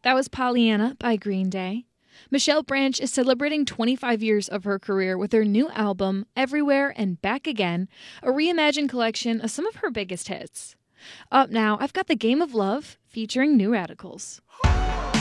That was Pollyanna by Green Day. Michelle Branch is celebrating 25 years of her career with her new album, Everywhere and Back Again, a reimagined collection of some of her biggest hits. Up now, I've got The Game of Love featuring New Radicals.